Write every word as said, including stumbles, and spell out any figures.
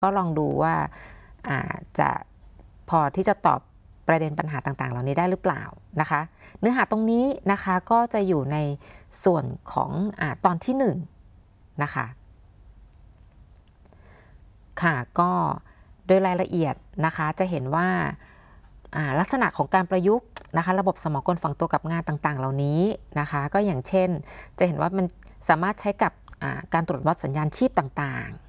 ก็ลองดูว่าจะพอที่จะตอบประเด็นปัญหาต่างๆเหล่านี้ได้หรือเปล่านะคะเนื้อหาตรงนี้นะคะก็จะอยู่ในส่วนของอ่าตอนที่หนึ่งนะคะค่ะก็โดยรายละเอียดนะคะจะเห็นว่าลักษณะของการประยุกต์นะคะระบบสมองกลฝังตัวกับงานต่างๆเหล่านี้นะคะก็อย่างเช่นจะเห็นว่ามันสามารถใช้กับการตรวจวัดสัญญาณชีพต่างๆ